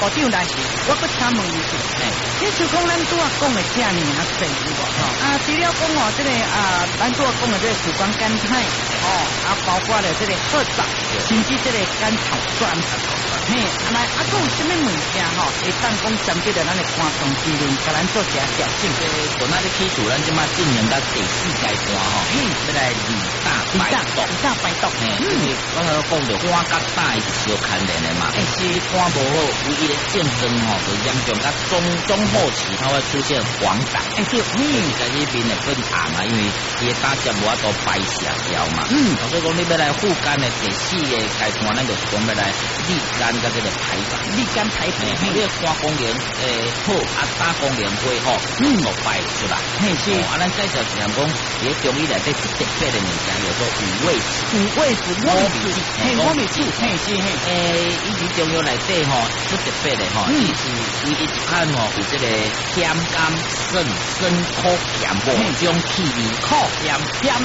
部长来，我搁请问一下，这像讲咱拄啊讲的这样啊细有无？除了讲哦，这个咱拄啊讲的这个曙光甘菜，包括了这个褐藻，甚至这个甘草酸，来还有什么物件会当讲针对着咱的肝脏机能，甲咱做些调整？ 从那个起始，咱即马进行到第4阶段要来二大排毒，我头讲着肝甲胆是相牵连的嘛，是肝无好，唯一的症状就严重到中后期，它会出现黄疸， 对， 开始面会变红啊，因为伊的胆汁无法度排泄掉嘛，所以讲你要来护肝的第4个阶段，咱就是讲要来利肝甲这个排毒， 利肝排毒， 你的肝功能好，胆功能会好，就排出来，是咱介绍是讲伫中医内底特别的物件叫做五味子， 我咪知， 以前中药内底出特别的伊是伊一看有这个咸甘生苦咸无种气味，苦咸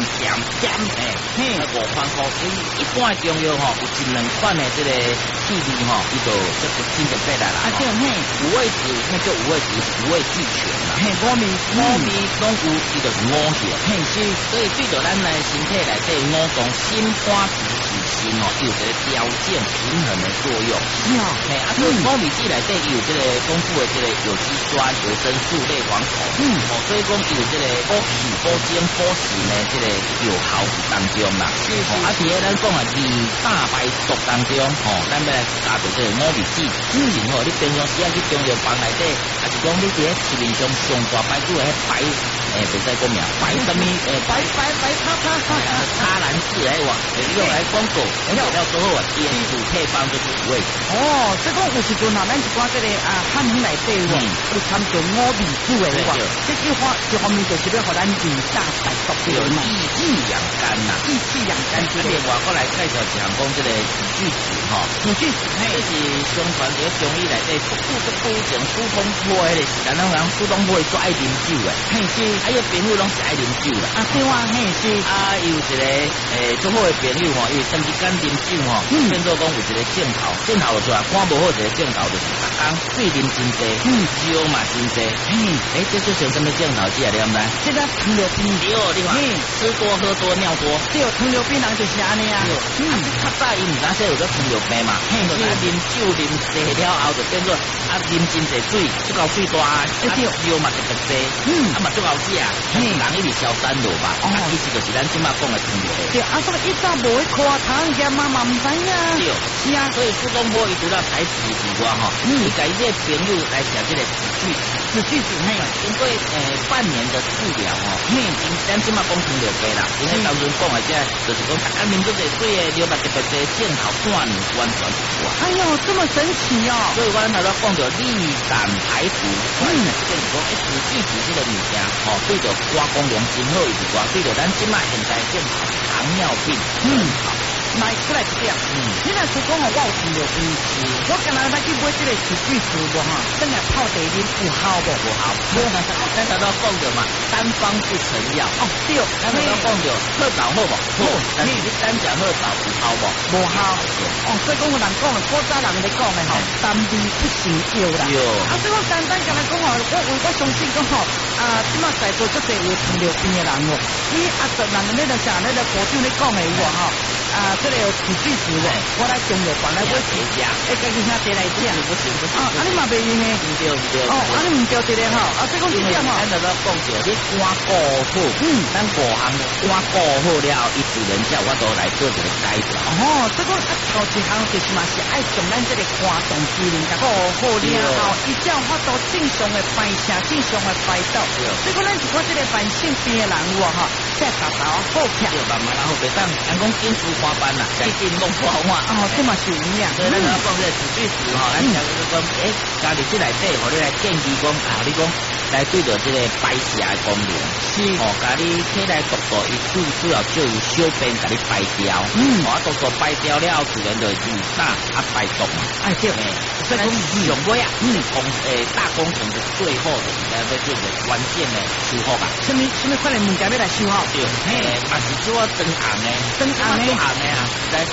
5款苦，一般中药有1、2款的这个气味伊就真特别啦。五味子那叫五味子，五味俱全啦。五味拢有，伊就是5hiệu。所以对着咱的身体内底5种心肝脾心有一个调整平衡的作用。所以五味子内底有这个丰富的这个有机酸、维生素、类黄酮。所以讲有这个补脾、补精、补肾的这个有效当中啦。伫咱讲二大排毒当中，咱要来加入这个五味子。你平常时去中药房内底，还是讲你伫市面上上大牌子的牌，袂使讲名，牌什么？叉兰氏用来广告，了之后原主配方就是五味子。 所以讲有时阵咱一寡这个汉方内底有参照五味子的话，这一方面就是要互咱二大排毒的嘛， 益气养肝呐， 益气养肝。 另外过来介绍一项讲这个子这是相传在中医内底不前疏通坡迄个时间，咱讲疏通坡最爱啉酒的，伊朋友拢是爱啉酒啦。 对哇， 有一个最好的朋友因为长时间啉酒变做讲有一个镜头就出来，肝无好一个镜头就是水啉真济，酒嘛真济。这就像什么镜头只啊？你唔知？ 这个糖尿病对，你看吃多喝多尿多， 对，糖尿病人就是安尼啊。 较早伊唔知说有个糖尿病嘛，就啉酒啉济了后就变做啉真济水，足够水大，酒嘛特别济，嘛足够食，人一直消散落吧。其实就是咱今麦讲的糖尿病。 对，所以一早无去看糖盐嘛唔知呀。 对，是啊，所以苏东坡伊除了才子之外伊甲伊这朋友来食这个子句子，经过半年的治疗咱今麦讲糖尿病啦，因为当中讲的这就是讲大家啉做济水的，流目特别济，镜头半年完全不完。 哎呦，这么神奇哦！ 所以我头讲到利胆排毒，就是讲子句子这个物件对着肝功能真好以外，对着咱今麦现在正常糖尿病好。 来出来这样，你若是讲我有糖尿病，我今日来去买这个子句子等下泡茶啉有效无？ 无效。咱头讲着嘛，单方不成药。 对， 咱头讲着喝枣好无？好，但是你单讲喝枣有效无？无效。 所以讲有人讲的，古早人咧讲的单味不成药啦。所以我单单讲来讲我相信讲即马在座足侪有糖尿病的人你人咧就像咧部长咧讲的这个有子句子我来中药房来买茶食，家己兄弟来吃， 不行。 你嘛袂用的， 唔对。 你唔对对咧所以讲这点咱就讲着你肝顾好，咱5项肝顾好了，伊自然才有法度来做一个改善。 所以讲头一项就是嘛是爱将咱这个肝脏机能顾好了伊才有法度正常的排泄，正常的排毒。所以讲咱一个这个慢性病的人再查查好起来， 慢慢然后袂当，人讲紧速花班啦，最近弄不好嘛。 这嘛是有影。 所以咱讲这个子句子咱就是讲，家里这内底，你来建议讲你讲来对着这个排泄的功能，家你体内毒素，伊主要就有小便甲你排掉，毒素排掉了后，自然就二大排毒嘛。 对， 所以讲上尾大工程的最后的要做个关键的修复吧。 什么款的物件要来修复？ 对，嘛是做灯红的， 灯红的来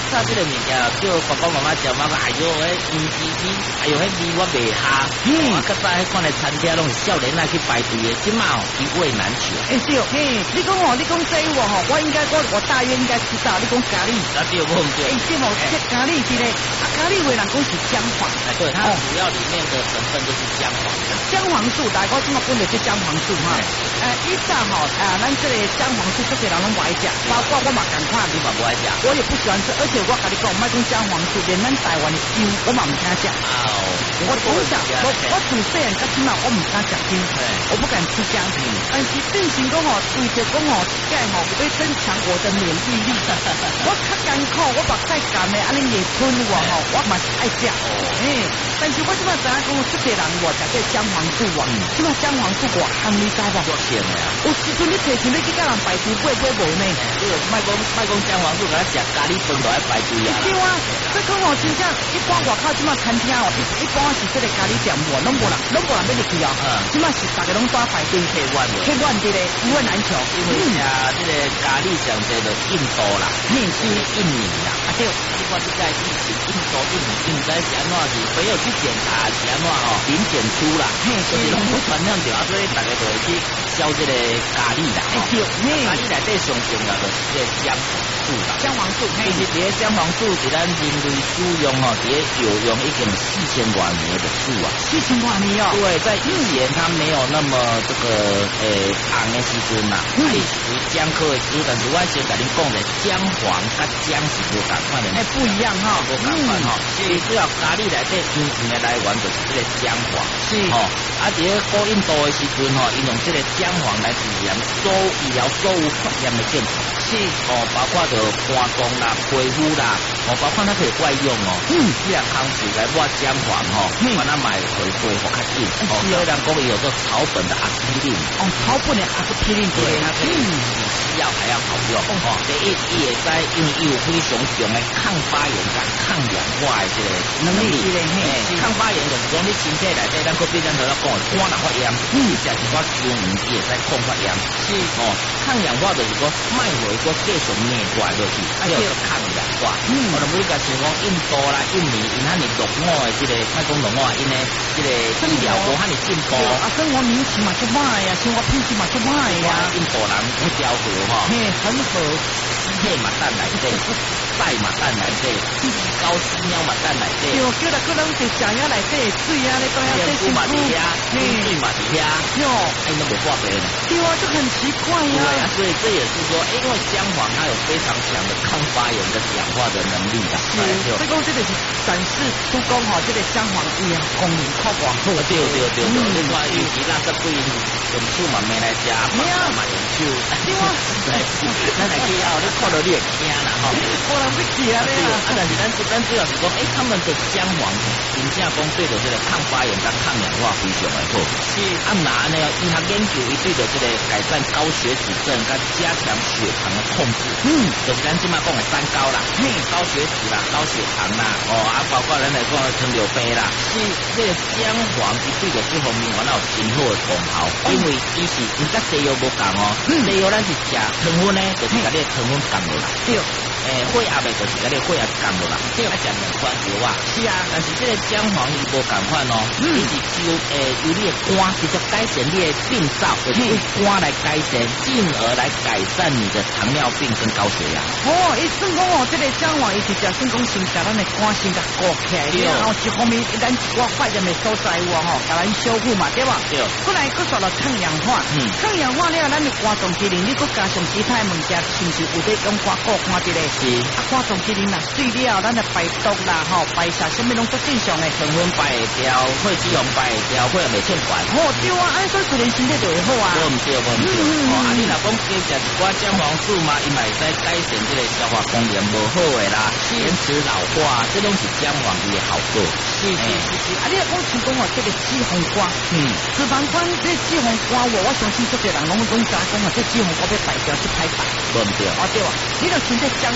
早这个物件叫爸爸妈妈食，妈妈哎呦，迄黄鸡鸡，哎呦，迄味我袂下。我较早迄款的餐厅拢是少年仔去排队的，即嘛哦一味难求。 对，你讲哦，你讲这我吼，我应该我大约应该知道，你讲咖喱。 那对不对？ 对哦，这咖喱是嘞，咖喱为人讲是姜黄。 对，它主要里面的成分就是姜黄。 姜黄素，大概怎么分的就姜黄素哈。以前吼咱这个姜黄素这些人拢不爱食，包括我嘛赶快， 你嘛不爱食， 我也不喜欢吃，而且我跟你讲，莫讲姜黄素，连咱台湾的姜我嘛唔敢食。我从小我从细汉到起码我唔敢食姜，我不敢吃姜。但是变成讲吼，为着讲吼，这吼会增强我的免疫力。我较艰苦，我目屎干的，安尼野吞我吼，我嘛是爱食。但是我即摆知影讲，这些人我食这姜黄素啊，即摆姜黄素我含你知无？ 多钱的啊？ 有时阵你提前你去甲人排队买无呢？ 你莫讲姜黄素，甲食咖喱饭都爱排队啊。 对啊，这讲哦，真正一般外口即摆餐厅哦，一般是这个咖喱店无，拢无人要入去哦。即摆是大家拢在排队客万的， 客万的咧，一万难求。 因为食这个咖喱上侪就印度啦，是印尼啦。对，你看这个疫情，印度应该是安怎是没有去检查是安怎哦，零检出啦，就是拢不传染着，所以大家就会去烧这个咖喱啦。咖喱内底上重要就是这个姜黄素啦。姜黄素，其实这个姜黄素是咱人类使用哦，这个有用已经4000多年的素啊。4000多年哦。对，在以前它没有那么这个红的时阵呐，它是属于姜科的植物，但是我先甲你讲的姜黄跟姜是无同款的， 不一样哈， 无同款哈。所以主要咖喱内底真正的来源就是这个姜黄，是哦。伫个古印度的时阵吼，因用这个姜黄来治疗医疗所有发炎的症状，是哦，包括着肝脏啦、皮肤啦，包括它可以外用哦。既然康水来抹姜黄吼，把它买回恢复较紧。虽然讲有个草本的阿司匹林，草本的阿司匹林对，它可以比西药还要好用哦。第一，伊会使因为伊有非常强的抗发炎跟抗氧化的这个能力。抗发炎就是讲你身体内底咱可比咱头要讲肝若发炎，你食一寡姜黄伊会使抗发炎。是哦，抗氧化就是讲卖回个继续灭过来落去，叫做抗氧化。我哋每个像讲印度啦、印尼，因遐尼落伍的这个，莫讲落伍，因为这个医疗无遐尼进步。 生活民情嘛就歹呀，生活品质嘛就歹呀。 印度人迄条河吼， 很好， 黑嘛蛋来底，菜嘛蛋来底，高丝鸟嘛蛋来底。 对，叫来个人就食遐内底水啊，你讲遐这辛苦嘛伫遐，水嘛伫遐，哟，哎，那没挂杯呢。 对啊，就很奇怪呀。 对啊，所以这也是说，因为姜黄它有非常强的抗发炎跟氧化的能力的。 是，所以讲这个是展示出讲吼，这个姜黄伊啊功能靠广好。 对，你看尤其那个对用手嘛没来食，嘛用手。 对啊， 咱来去后，你看到你会惊啦吼。 我人不起啊， 但是咱主要是讲，他们的姜黄真正讲对着这个抗发炎跟抗氧化非常的好。是，哪呢？医学研究伊对着这个改善高血脂症跟加强血糖的控制。就是咱今嘛讲的三高啦，高血脂啦、高血糖啦，包括咱来讲的糖尿病啦。是，这个姜黄伊对着这方面完了有真好的功效，因为伊是伊甲西药无共哦，西药咱是食糖分呢，就是甲你的糖分降落来。对。血压的就是甲你血压降落来，对，啊，食两罐药啊。是啊，但是这个姜黄伊无共款哦，伊是由你的肝直接改善你的病灶，就是用肝来改善，进而来改善你的糖尿病跟高血压。 伊算讲哦，这个姜黄伊是食算讲先甲咱的肝先甲顾起来，然后一方面咱一寡发炎的所在有吼，甲咱修复嘛，对吧？对。过来佫说到抗氧化，抗氧化了，咱的肝脏机能，你佫加上其他的物件，是不是有在用肝顾看这个？是，肝脏机能啦，水了，咱的排毒啦，排泄什么拢都正常的， 糖分排会掉，血脂肪排会掉，血也袂欠管。 对啊，按说自然身体就会好啊。 无唔对。你若讲加食一寡姜黄素嘛，伊嘛会使改善这个消化功能无好的啦，延迟老化，这拢是姜黄伊的好处。是。 你若讲像讲哦，这个脂肪肝，脂肪肝这脂肪肝，我相信这个人拢讲加讲哦，这脂肪肝要排掉去排白。 无唔对。 对吧？你若现在姜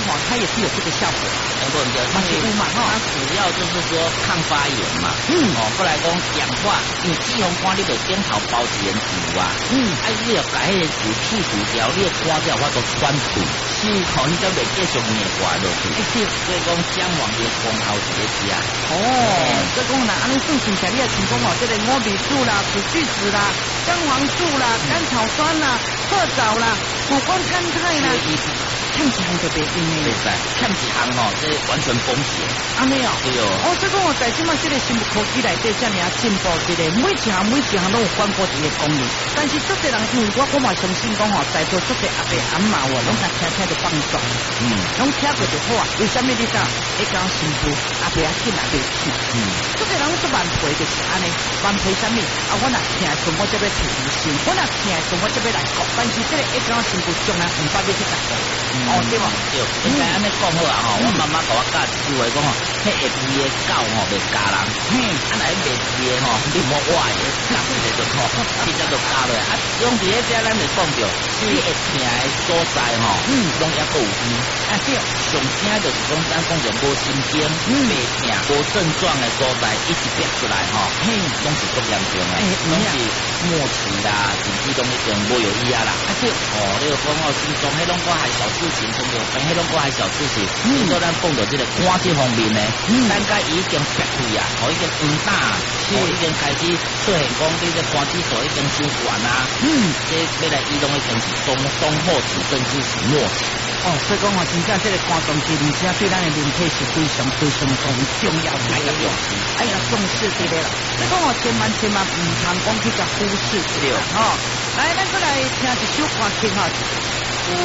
黄，它也是有这个效果。 不对， 嘛是有嘛哈。 它主要就是说抗发炎嘛。过来讲氧化，因为脂肪肝你就顶头包一层油啊。你要把迄个油去除掉，你肝才有法度喘气。是，你才袂继续硬挂落去。所以讲姜黄的功效是咧食。 所以讲啦，安尼算算起来，你也成功哦，这个乌米素啦、紫去子啦、姜黄素啦、甘草酸啦、褐藻啦、谷胱甘肽啦。欠一项就袂用诶， 袂使欠一项这完全风险。 安尼哦， 对哦。 所以讲我在即马这个生物科技内底遮尔进步，这个每一项拢有关乎一个功能。但是足侪人，因为我嘛相信讲在座足侪阿伯阿嬷拢听就放爽，拢听过就好啊。为什么你知？会讲新妇阿伯阿紧阿袂去，足侪人做万倍就是安尼，万倍什么？我若听从我这边提醒，我若听从我这边来讲，但是这个会讲新妇从来唔捌要去甲讲。对嘛？ 对，应该安尼讲好啊吼！我妈妈甲我教一句话讲吼，迄会肥的狗吼袂咬人，啊来袂肥的吼，你莫歪的，夹一个就好，直接就咬落来。用伫迄只咱就讲着，你会疼的所在吼，拢抑佫有医。对，上惊就是讲咱讲着无神经、袂疼、无症状的所在，一直逼出来吼，拢是足严重的，拢是末期啦，甚至拢已经无有医啊啦。对，你就讲心脏迄拢还小事情，中药病迄拢还小事情。所以咱讲到这个肝这方面呢，咱家已经逼退啊，已经唔打，已经开始出现讲你这肝指数已经伤悬啊，这要来医拢已经是中后期，甚至是末期。 所以讲真正这个肝脏其实对咱的人体是非常重要的，要重视对的啦。所以讲千万唔通讲去甲忽视对。来，咱再来听一首歌曲哈。